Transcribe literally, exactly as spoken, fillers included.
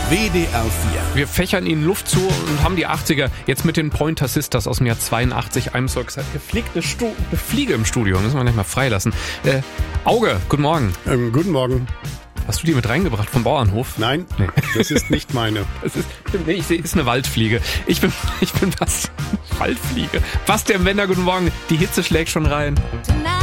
W D R vier. Wir fächern ihnen Luft zu und haben die achtziger jetzt mit den Pointer Sisters aus dem Jahr zweiundachtzig. I'm so excited. Hier fliegt eine, Stu- eine Fliege im Studio, müssen wir nicht mal freilassen. Äh, Auge, guten Morgen. Ähm, guten Morgen. Hast du die mit reingebracht vom Bauernhof? Nein, Nee. das ist nicht meine. Das ist, nee, ich sehe, ist eine Waldfliege. Ich bin, ich bin was? Waldfliege. Was der Männer, guten Morgen. Die Hitze schlägt schon rein.